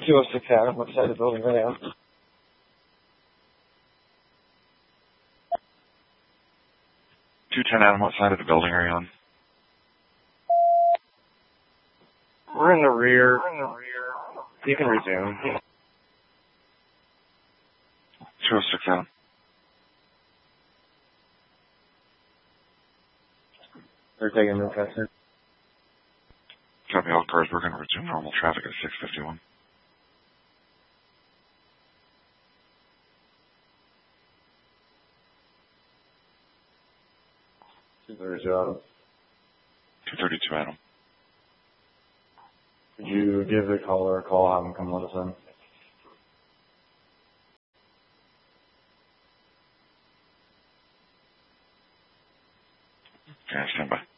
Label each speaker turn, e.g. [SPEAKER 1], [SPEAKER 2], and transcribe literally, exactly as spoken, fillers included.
[SPEAKER 1] two oh six Adam, what side of the building are they on?
[SPEAKER 2] two ten Adam, what side of the building are you on?
[SPEAKER 1] We're in the rear. You can resume.
[SPEAKER 2] two oh six Adam.
[SPEAKER 1] They're taking the tester.
[SPEAKER 2] Copy all cars. We're going to resume normal traffic at six fifty-one.
[SPEAKER 1] two thirty-two Adam.
[SPEAKER 2] two thirty-two Adam.
[SPEAKER 1] Could you give the caller a call, have them come let us in?
[SPEAKER 2] Okay, stand by.